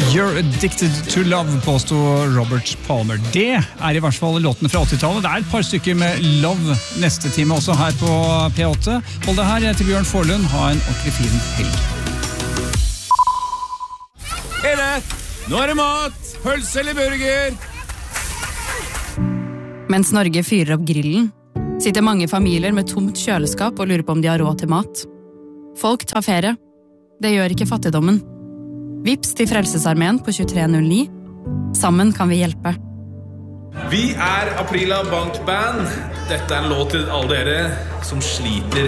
You're addicted to love, påstod Robert Palmer. Det I hvert fall låtene fra 80-tallet. Det et par stykker med love neste time også her på P8. Hold deg her, jeg heter Bjørn Forlund. Ha en ordentlig fin helg. Nå det mat! Pølse eller burger? Mens Norge fyrer opp grillen, sitter mange familier med tomt kjøleskap og lurer på om de har råd til mat. Folk tar ferie. Det gjør ikke fattigdommen. Vips til Frelsesarmeen på 2309. Sammen kan vi hjelpe. Vi Aprila Bank Band. Dette en låt til alle dere som sliter